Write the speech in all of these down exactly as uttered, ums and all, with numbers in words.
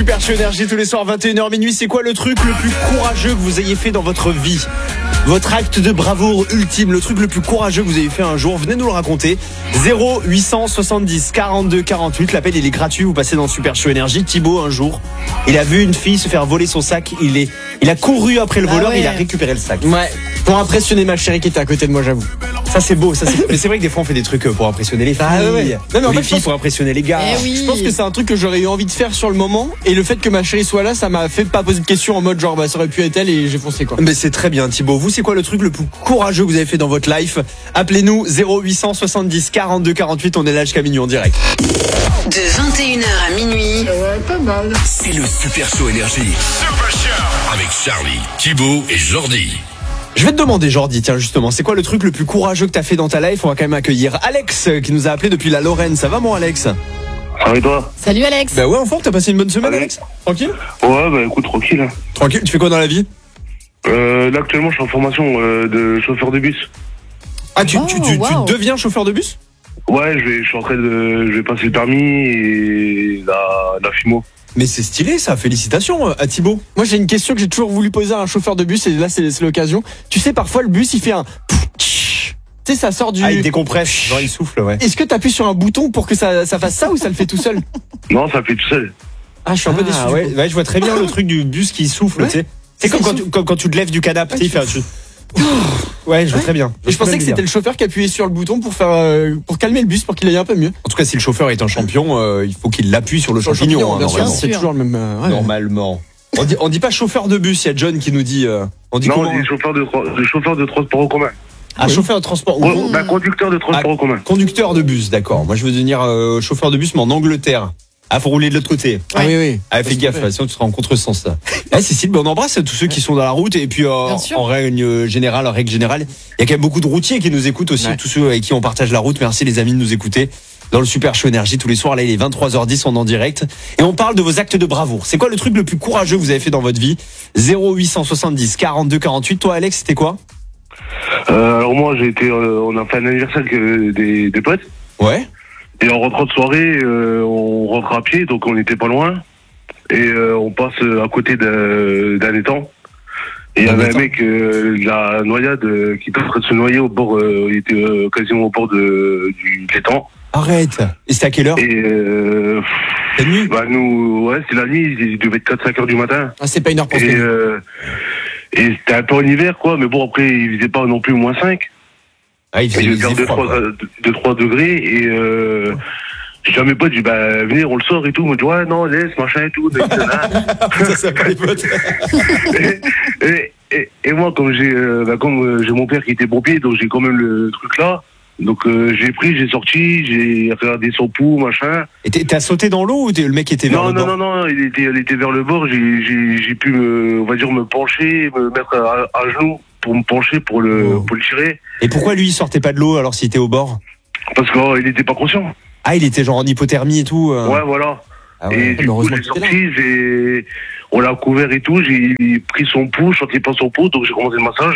Super Show Énergie tous les soirs vingt et une heures minuit. C'est quoi le truc le plus courageux que vous ayez fait dans votre vie? Votre acte de bravoure ultime, le truc le plus courageux que vous avez fait un jour, venez nous le raconter. Zéro huit cent soixante-dix quarante-deux quarante-huit, l'appel il est gratuit, vous passez dans Super Show Énergie. Thibaut un jour, il a vu une fille se faire voler son sac, il est, il a couru après le voleur, ah ouais. Il a récupéré le sac. Ouais, pour impressionner ma chérie qui était à côté de moi, j'avoue. Ça c'est beau, ça c'est... mais c'est vrai que des fois on fait des trucs pour impressionner les filles. Ah ouais. Non mais en fait, les filles pense... pour impressionner les gars. Eh oui. Je pense que c'est un truc que j'aurais eu envie de faire sur le moment, et le fait que ma chérie soit là, ça m'a fait pas poser de questions en mode genre bah ça aurait pu être elle et j'ai foncé quoi. Mais c'est très bien Thibaut. Vous c'est quoi le truc le plus courageux que vous avez fait dans votre life? Appelez-nous zéro huit cent soixante-dix quarante-deux quarante-huit, on est là jusqu'à minuit en direct. De vingt et une heures à minuit. Ouais, pas mal. C'est le Super Show Énergie. Super Show avec Charlie, Thibaut et Jordi. Je vais te demander Jordi, tiens justement, c'est quoi le truc le plus courageux que t'as fait dans ta life? On va quand même accueillir Alex qui nous a appelé depuis la Lorraine. Ça va mon Alex? Ça va et toi? Salut Alex. Bah ouais, en forme, t'as passé une bonne semaine Alex? Tranquille? Ouais, bah écoute, tranquille. Tranquille, tu fais quoi dans la vie? Euh, là actuellement je suis en formation euh, de chauffeur de bus. Ah tu, oh, tu, tu, wow. tu deviens chauffeur de bus? Ouais, je vais, je suis en train de, je vais passer le permis et la, la F I M O. Mais c'est stylé ça, félicitations à Thibaut. Moi j'ai une question que j'ai toujours voulu poser à un chauffeur de bus et là c'est, c'est l'occasion. Tu sais parfois le bus il fait un... Tu sais ça sort du... Ah il décompresse, genre il souffle ouais. Est-ce que t'appuies sur un bouton pour que ça, ça fasse ça ou ça le fait tout seul? Non ça fait tout seul. Ah je suis un peu déçu. Ah ouais, ouais, je vois très bien le truc du bus qui souffle, ouais. Tu sais. C'est comme quand, tu, comme quand tu te lèves du canapé, tu sais, faire... Ouais, je vois ouais. très bien. Je, je pensais que c'était le chauffeur qui appuyait sur le bouton pour faire euh, pour calmer le bus pour qu'il aille un peu mieux. En tout cas, si le chauffeur est un champion, euh, il faut qu'il l'appuie sur le sur champignon. champignon hein, bien sûr, c'est toujours le même. Euh, ouais. Normalement. On dit on dit pas chauffeur de bus. Il y a John qui nous dit. Euh, on dit non, comment? on dit chauffeur de, de chauffeur de transport en commun. Ah, oui. Chauffeur de transport. Oh, bah, conducteur de transport ah, en commun. Conducteur de bus, d'accord. Moi, je veux devenir euh, chauffeur de bus, mais en Angleterre. Ah, faut rouler de l'autre côté. Ah oui, oui. Ah, fais gaffe, sinon tu seras en contresens, là. Ah, Cécile, ben, on embrasse tous ceux qui sont dans la route, et puis, euh, en règle générale, en règle générale, il y a quand même beaucoup de routiers qui nous écoutent aussi, ouais. Tous ceux avec qui on partage la route. Merci les amis de nous écouter dans le Super Show Énergie tous les soirs. Là, il est vingt-trois heures dix, on est en direct. Et on parle de vos actes de bravoure. C'est quoi le truc le plus courageux que vous avez fait dans votre vie? zéro huit cent soixante-dix quarante-deux quarante-huit. Toi, Alex, c'était quoi? Euh, alors moi, j'ai été, euh, on a fait un anniversaire avec des, des potes. Ouais. Et en rentrant de soirée, euh, on rentre à pied, donc on n'était pas loin. Et euh, on passe à côté d'un, d'un étang. Et il y avait un mec, euh, la noyade, euh, qui était en train de se noyer au bord, euh, il était euh, quasiment au bord de, du de l'étang. Arrête. Et c'était à quelle heure? Et euh, la nuit? Bah nous, ouais, c'est la nuit, il devait être quatre cinq heures du matin. Ah, c'est pas une heure pour Et, euh, et c'était un peu en hiver, quoi, mais bon, après, il faisait pas non plus moins cinq. Ah, il faisait, il faisait de trois degrés et euh, j'ai dit à mes potes, j'ai dit, bah, venez, on le sort et tout. Moi, je dis, ouais, non, laisse, machin et tout. Ça, c'est pas les potes. et, et, et, et moi, comme j'ai, euh, bah, comme euh, j'ai mon père qui était pompier, donc j'ai quand même le truc là. Donc, euh, j'ai pris, j'ai sorti, j'ai regardé son pouls, machin. Et t'as sauté dans l'eau ou le mec était vers non, le non, bord? Non, non, non, il était, il était vers le bord. J'ai, j'ai, j'ai pu me, on va dire, me pencher, me mettre à, à genoux pour me pencher pour le, oh. pour le tirer. Et pourquoi lui il sortait pas de l'eau alors s'il était au bord? Parce qu'il oh, était pas conscient. Ah, il était genre en hypothermie et tout. Euh... Ouais, voilà. Ah ouais. Et du coup, j'ai sorti, j'ai, on l'a couvert et tout. J'ai pris son pouls, je sentais pas son pouls, donc j'ai commencé le massage.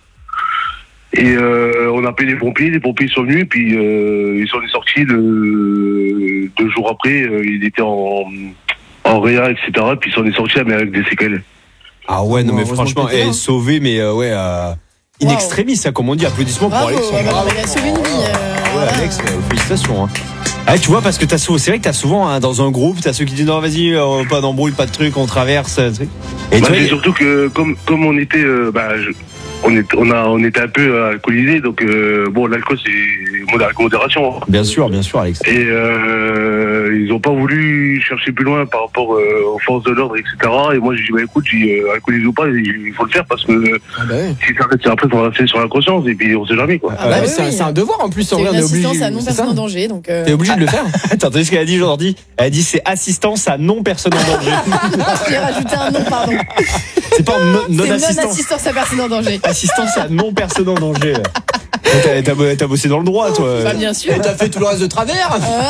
Et euh, on a appelé les pompiers, les pompiers sont venus, puis euh, ils sont sortis de, deux jours après. Euh, il était en, en réa, et cetera. Puis ils sont sortis mais avec des séquelles. Ah ouais, non, mais franchement, elle est sauvée, mais euh, ouais, euh, in wow. extremis, ça, comme on dit. Applaudissements bravo, pour Alex. Ouais, bravo, il a sauvé une vie. Euh, ouais, Alex, euh, félicitations. Hein. Ah, tu vois, parce que t'as souvent, c'est vrai que t'as souvent, hein, dans un groupe, t'as ceux qui disent non, vas-y, euh, pas d'embrouille, pas de truc, on traverse. Truc. Et bah, toi, et surtout que, comme, comme on était, euh, bah, je, on, est, on, a, on était un peu alcoolisés, donc euh, bon, l'alcool, c'est avec modération. Hein. Bien sûr, bien sûr, Alex. Et euh, ils ont pas voulu chercher plus loin par rapport euh, aux forces de l'ordre, et cetera. Et moi, j'ai dit, bah écoute, j'ai euh, alcoolisé ou pas, il faut le faire parce que ah bah oui. si ça reste après, il faudra rester sur la conscience et puis on sait jamais, quoi. Ah bah, ah bah oui, c'est, oui. Un, c'est un devoir en plus, en vrai, on est obligé. C'est assistance à non personne en danger, donc. Euh... T'es obligé de le faire. Attends, t'as vu ce qu'elle a dit aujourd'hui? Elle a dit c'est assistance à non personne en danger. J'ai rajouté un nom, pardon. C'est pas non, non c'est assistance. non assistance à personne en danger. Assistance à non personne en danger. T'as, t'as, t'as bossé dans le droit, toi. Bah, bien sûr. Et t'as fait tout le reste de travers.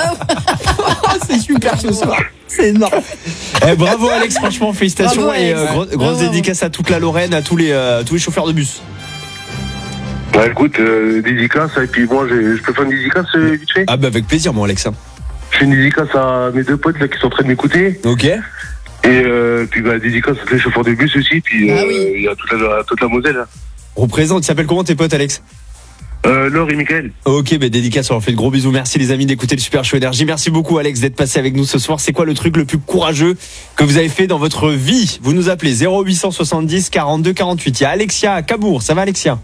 C'est super ce soir. C'est énorme. Eh, bravo Alex, franchement, félicitations. Bravo, et euh, Alex. grosse, grosse ouais, dédicace à toute la Lorraine, à tous les, euh, tous les chauffeurs de bus. Bah écoute, euh, dédicace, et puis moi, j'ai, je peux faire une dédicace euh, vite fait? Ah bah avec plaisir, mon Alex. Je fais une dédicace à mes deux potes là qui sont en train de m'écouter. Ok. Et euh, puis bah, dédicace à tous les chauffeurs de bus aussi. Puis Ah euh, oui. il y a toute la, toute la Moselle. Hein. Représente, il s'appelle comment tes potes, Alex? Euh, Laure et Mickaël. Ok, bah dédicace, on leur fait de gros bisous. Merci les amis d'écouter le Super Show Énergie. Merci beaucoup Alex d'être passé avec nous ce soir. C'est quoi le truc le plus courageux que vous avez fait dans votre vie? Vous nous appelez zéro huit cent soixante-dix quarante-deux quarante-huit. Il y a Alexia à Cabourg. Ça va Alexia?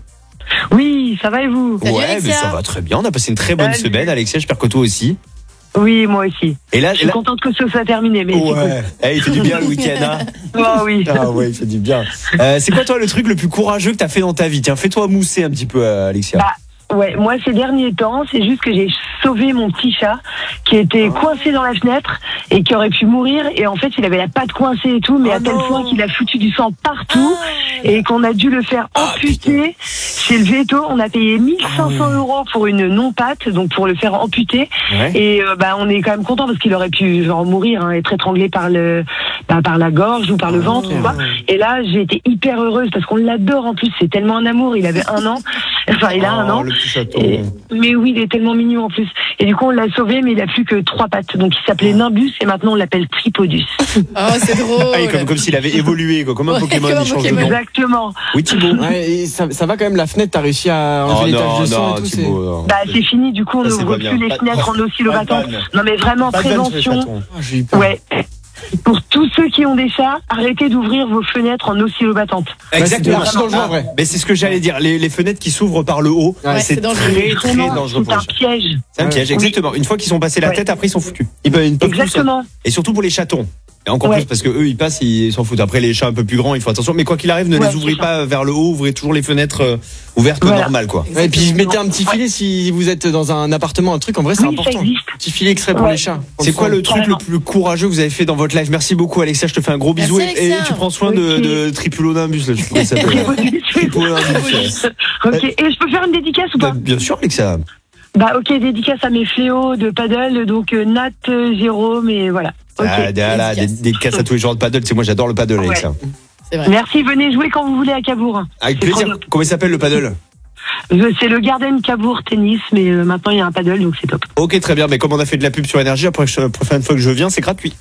Oui, ça va et vous? Salut, Ouais, Alexia. mais ça va très bien. On a passé une très bonne Salut. semaine, Alexia. J'espère que toi aussi. Oui, moi aussi. Et là, Je suis là... contente que ce soit terminé, mais c'est cool. ouais. Eh, il fait du bien le week-end, hein. Oh oui. Ah ouais, il fait du bien. Euh, c'est quoi toi le truc le plus courageux que t'as fait dans ta vie? Tiens, fais-toi mousser un petit peu, euh, Alexia. Bah, Ouais, moi ces derniers temps, c'est juste que j'ai sauvé mon petit chat qui était coincé dans la fenêtre et qui aurait pu mourir. Et en fait, il avait la patte coincée et tout, mais Oh à tel non. point qu'il a foutu du sang partout et qu'on a dû le faire Ah, amputer. Chez le veto, on a payé mille cinq cents euros pour une non-patte, donc pour le faire amputer. Ouais. Et euh, bah on est quand même content parce qu'il aurait pu genre mourir, hein, être étranglé par le bah, par la gorge ou par le ventre, ou quoi. Et là, j'ai été hyper heureuse parce qu'on l'adore en plus. C'est tellement un amour. Il avait un an, enfin il a un Oh, an. le petit chaton. Et- mais oui, il est tellement mignon en plus. Et du coup, on l'a sauvé, mais il a plus que trois pattes. Donc, il s'appelait Nimbus et maintenant on l'appelle Tripodus. Oh, c'est drôle. Ah, et comme, comme s'il avait évolué, quoi, comme un Ouais, Pokémon, comme un il change de Pokémon. nom. Exactement. Oui, Thibaut. Ouais, et ça, ça va quand même, la fenêtre, t'as réussi à Oh enlever les taches non, de sang non, et tout. c'est- Thibaut. non. Bah, c'est fini. Du coup, on Ça, c'est n'ouvre pas bien. plus les Pas- fenêtres en oscillobattante. pas de vanne. Non, mais vraiment, Pas de vanne sur les prévention. chatons. Ah, j'ai eu peur. Ouais. Pour tous ceux qui ont des chats, arrêtez d'ouvrir vos fenêtres en oscillobattante. Exactement. c'est dangereux, en vrai. Mais c'est ce que j'allais dire. Les, les fenêtres qui s'ouvrent par le haut, Ouais, c'est c'est dangereux. très très Vraiment, dangereux c'est pour un les chats. piège. C'est un Ouais. piège, exactement. Une fois qu'ils sont passés la Ouais. tête, après ils sont foutus. Ils peuvent, ils peuvent plus Exactement. Et surtout pour les chatons. Et encore Ouais. plus parce que eux ils passent, ils s'en foutent. Après les chats un peu plus grands, il faut attention. Mais quoi qu'il arrive, ne Ouais, les ouvrez c'est ça. pas vers le haut, ouvrez toujours les fenêtres euh, ouvertes Voilà. normal quoi. Ouais, et puis mettez un petit filet si vous êtes dans un appartement, un truc, en vrai c'est Oui, ça important. existe. Petit filet extrait pour Ouais. les chats. C'est quoi le truc Carrément. le plus courageux que vous avez fait dans votre life? Merci beaucoup Alexia, je te fais un gros bisou Merci, et, et Alexia. tu prends soin de, Ok. de Tripulonimbus là, je sais pas comment il s'appelle. Tripodus. Tripulonimbus. Ok. Et je peux faire une dédicace ou Bah, pas? bien sûr Alexia. Bah, ok, dédicace à mes fléaux de paddle, donc euh, Nat, euh, Jérôme, et voilà. Ok. Ah, là, des, dédicace. des casses à tous les joueurs de paddle, c'est moi j'adore le paddle Ouais. Alexia. C'est vrai. Merci, venez jouer quand vous voulez à Cabourg. Avec C'est trop plaisir. bien. Comment il s'appelle le paddle? Euh, C'est le Garden Cabourg Tennis, mais euh, maintenant il y a un paddle, donc c'est top. Ok très bien, mais comme on a fait de la pub sur énergie, après la prochaine fois que je viens, c'est gratuit.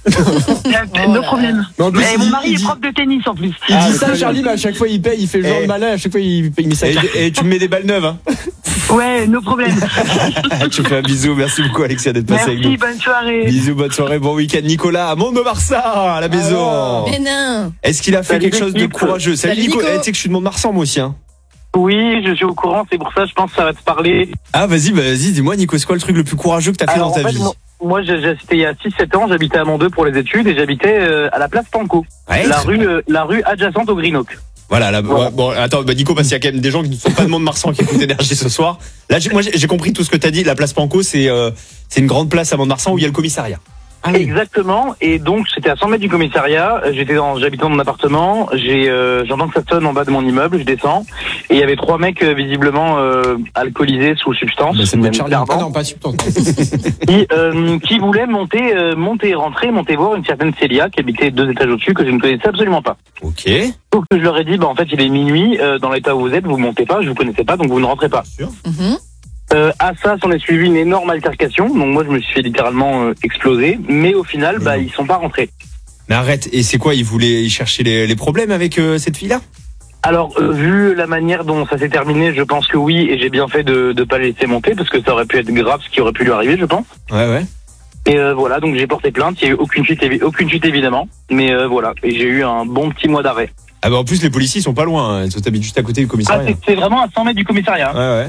no là. problème. Mais en plus, Et il mon dit- mari il est dit- prof de tennis en plus. Il Ah, dit très ça, bien. Charlie, mais à chaque fois il paye, il fait le genre Eh. de malin, à chaque fois il paye, il met sa carte. Et, et tu me mets des balles neuves, hein. Ouais, no problème. Tu fais un bisou, merci beaucoup Alexia d'être passé avec Merci, nous. bonne soirée. Bisous, bonne soirée, bon week-end. Nicolas à Mont-de-Marsan à la maison. Mais non. Est-ce qu'il a fait Salut, quelque chose de l'équipe. courageux? Salut, Salut, Nico. Nico. Eh, tu sais que je suis de Mont-de-Marsan moi aussi. Hein. Oui, je suis au courant, c'est pour ça, je pense que ça va te parler. Ah vas-y, bah, vas-y, dis-moi Nico, c'est quoi le truc le plus courageux que t'as fait Alors, dans ta en fait, vie? moi, moi, j'ai- j'ai- c'était il y a six sept ans, j'habitais à Mont-deux pour les études et j'habitais euh, à la place Panko, Ouais, la très rue, bien. euh, la rue adjacente au Green Oak. Voilà, là, Voilà. ouais, bon, attends, bah, Nico, parce qu'il y a quand même des gens qui ne sont pas de Mont-de-Marsan qui écoutent énergie ce soir. Là, j'ai- moi, j'ai j'ai compris tout ce que t'as dit. La place Panko, c'est euh, c'est une grande place à Mont-de-Marsan où il y a le commissariat. Ah oui. Exactement, et donc c'était à cent mètres du commissariat, j'étais dans, j'habitais dans mon appartement, j'ai, euh, j'entends que ça sonne en bas de mon immeuble, je descends, et il y avait trois mecs euh, visiblement euh, alcoolisés sous substance, Bah, c'est même peut-être Charlie. Ah clairement, non, pas substance. qui, euh, qui voulaient monter, euh, monter, rentrer, monter voir une certaine Célia qui habitait deux étages au-dessus que je ne connaissais absolument pas. Ok. Donc je leur ai dit, bah en fait il est minuit, euh, dans l'état où vous êtes, vous montez pas, je vous connaissais pas, donc vous ne rentrez pas. Mhm. Euh, à ça, s'en est suivi une énorme altercation, donc moi je me suis fait littéralement euh, exploser, mais au final, bah ils sont pas rentrés. Mais arrête, et c'est quoi? Ils voulaient chercher les, les problèmes avec euh, cette fille-là? Alors, euh, vu la manière dont ça s'est terminé, je pense que oui, et j'ai bien fait de ne pas le laisser monter, parce que ça aurait pu être grave ce qui aurait pu lui arriver, je pense. Ouais, ouais. Et euh, voilà, donc j'ai porté plainte, il n'y a eu aucune chute, évi- aucune chute évidemment, mais euh, voilà, et j'ai eu un bon petit mois d'arrêt. Ah bah en plus les policiers ils sont pas loin, hein. Ils t'habitent juste à côté du Ah, commissariat. c'est c'est vraiment à cent mètres du commissariat. Ouais, ouais.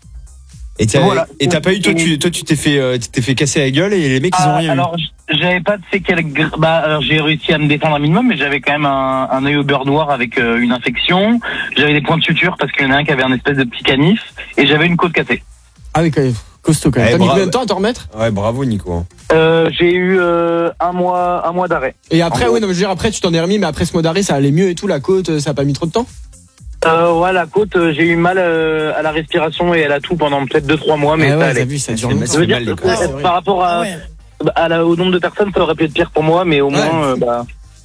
Et t'as Voilà. et t'as pas eu toi tu toi tu t'es fait euh, tu t'es fait casser la gueule et les mecs ils ont Ah, rien alors, j- j'avais pas de séquelles, gr- bah, alors, j'ai réussi à me défendre un minimum, mais j'avais quand même un, un œil au beurre noir avec euh, une infection, j'avais des points de suture parce qu'il y en a un qui avait un espèce de petit canif, et j'avais une côte cassée. Ah oui, quand même. Costaud quand même. Eh, T'as mis bravo. combien de temps à t'en remettre? eu. Ouais, bravo Nico. Euh, j'ai eu euh, un mois, un mois d'arrêt. Et après, En oui, non, mais je veux dire, après, tu t'en es remis, mais après ce mois d'arrêt, ça allait mieux et tout, la côte, ça a pas mis trop de temps? Euh, ouais, la côte, euh, j'ai eu mal euh, à la respiration et à la toux pendant peut-être deux trois mois, mais Ah ça ouais, allait. t'as vu, ça dure fait longtemps. mal, Je veux dire, mal, les euh, côtes. Ah, c'est vrai. par rapport à, Ouais. à la- au nombre de personnes, ça aurait pu être pire pour moi, mais au moins, Ouais. euh, bah,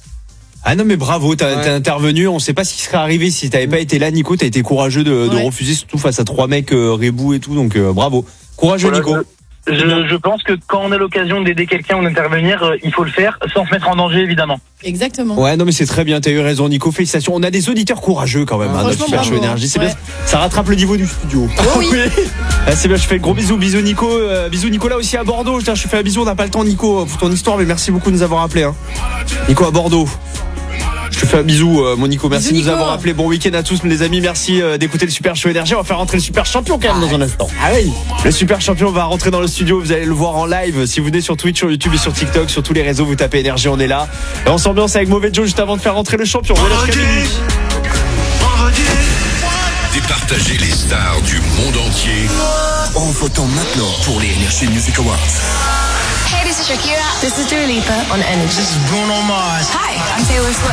Ah non mais bravo, t'as Ouais. t'as intervenu, on sait pas ce qui serait arrivé si t'avais pas été là Nico, t'as été courageux de, de Ouais. refuser surtout face à trois mecs euh, rebou et tout donc euh, bravo. Courageux voilà, Nico. Je, je pense que quand on a l'occasion d'aider quelqu'un ou d'intervenir, euh, il faut le faire sans se mettre en danger, évidemment. Exactement. Ouais, non mais c'est très bien, t'as eu raison Nico, félicitations. On a des auditeurs courageux quand même, hein, notre Super Show Énergie, c'est ouais. bien. Ça rattrape le niveau du studio. Oh oui. Ah, c'est bien, je fais le gros bisou, bisous Nico, euh, bisous Nicolas aussi à Bordeaux. Je te fais un bisou, on n'a pas le temps Nico pour ton histoire, mais merci beaucoup de nous avoir appelé. Hein. Nico à Bordeaux. Je te fais un bisou, euh, mon Nico. Merci bisous, de nous Nico. avoir appelé. Bon week-end à tous, les amis. Merci euh, d'écouter le Super Show Énergie. On va faire rentrer le Super Champion quand même dans un instant. Ah oui. Le Super Champion va rentrer dans le studio. Vous allez le voir en live. Si vous venez sur Twitch, sur YouTube et sur TikTok, sur tous les réseaux, vous tapez Énergie, on est là. Et on s'ambiance avec Mauvais Joe juste avant de faire rentrer le champion. Départager les stars du monde entier en votant maintenant pour les Energy Music Awards. Hey, this is Shakira. This is Dua Lipa on Energy. This is Bruno Mars. Hi, I'm Taylor Swift.